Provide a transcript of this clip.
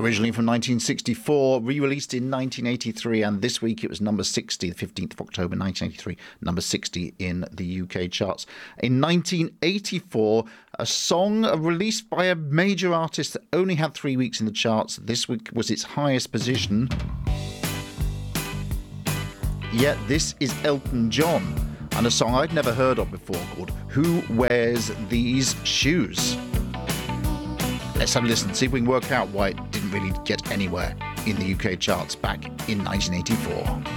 Originally from 1964, re-released in 1983, and this week it was number 60, the 15th of October 1983, number 60 in the UK charts. In 1984, a song released by a major artist that only had 3 weeks in the charts. This week was its highest position. Yet this is Elton John, and a song I'd never heard of before called Who Wears These Shoes? Let's have a listen, see if we can work out why it didn't really get anywhere in the UK charts back in 1984.